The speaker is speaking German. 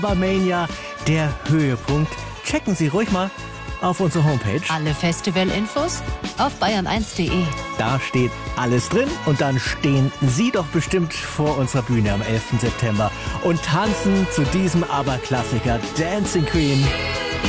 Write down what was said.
Mania, der Höhepunkt. Checken Sie ruhig mal auf unsere Homepage. Alle Festivalinfos auf bayern1.de. Da steht alles drin und dann stehen Sie doch bestimmt vor unserer Bühne am 11. September und tanzen zu diesem Aberklassiker Dancing Queen.